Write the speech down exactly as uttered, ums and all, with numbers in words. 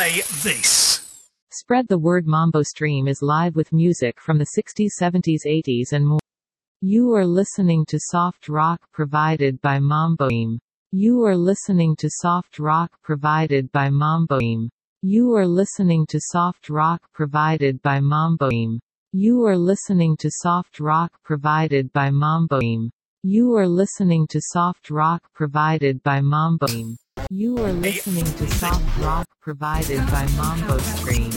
Play this. Spread the word. Mambo Stream is live with music from the sixties, seventies, eighties and more. You are listening to soft rock provided by Mambo Stream. You are listening to soft rock provided by Mambo Stream. You are listening to soft rock provided by Mambo Stream. You are listening to soft rock provided by Mambo Stream. You are listening to soft rock provided by Mambo Stream. You are listening to soft rock provided by Mambo Stream.